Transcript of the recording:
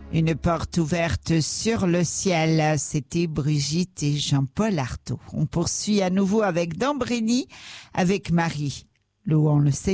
Une porte ouverte sur le ciel, c'était Brigitte et Jean-Paul Artaud. On poursuit à nouveau avec Dambrini, avec Marie, louant le Seigneur.